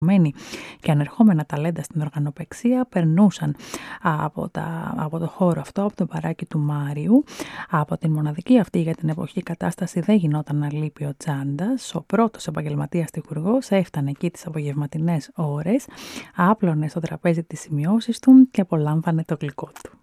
και ανερχόμενα ταλέντα στην οργανοπαιξία περνούσαν από το χώρο αυτό, από το μπαράκι του Μάριου. Από την μοναδική αυτή για την εποχή κατάσταση δεν γινόταν να λείπει ο Τσάντας. Ο πρώτος επαγγελματίας τυχουργός έφτανε εκεί τις απογευματινές ώρες, άπλωνε στο τραπέζι τις σημειώσεις του και απολάμβανε το γλυκό του.